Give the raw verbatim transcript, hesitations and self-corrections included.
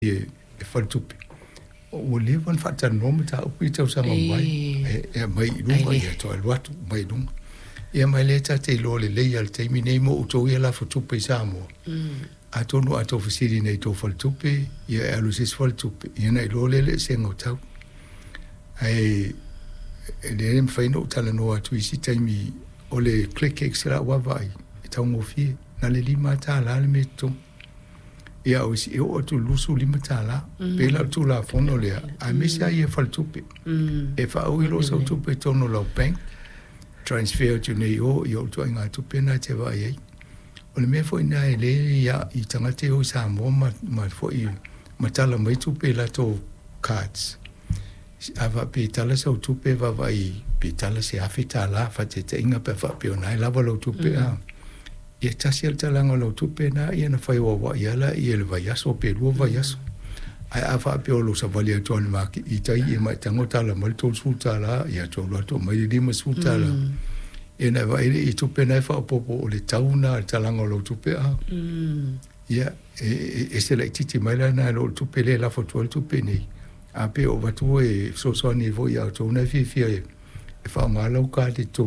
e e fa tupe o le van fa tan no mata o pita sa mai e mai lu ia to al watu mai lu ia mai le ta te lo le le al te mi nei mo to ia la fa tupe sa mo a to no a to fisiri nei to fa tupe ia alu sis fa tupe ia nei lo le le se ngotau ai le em fa no tala no atu isi te mi o le click extra wa vai e tau mo fi na le lima ta la le me to ia o si o tu lusu lima tala pe la tu la fono le a misa ia fa tupe e fa o ilo so tupe tono lo bank transfer tu nei o io tu nga tupe na te va ia o le me foi na ele ia i tanga te o sa mo ma ma foi ma tala mai tupe la to cards ava pe tala so tupe va vai pe tala se afita la fa te te inga pe fa pe ona la va lo tupe a ia tasi al talanga lo tupe na ia na fai wa wa ia la ia le vai aso pe lu vai aso ai ava pe o lo sa valia to ni ma i tai e mai tango tala mal to su tala ia to lo to mai di ma su tala e na vai i tupe na fa popo o le tauna al talanga lo tupe a ia e e se la titi mai la na lo tupe le la foto tupe nei a pe o vatu e so so ni vo ia to na fi fi e fa ngalo ka te to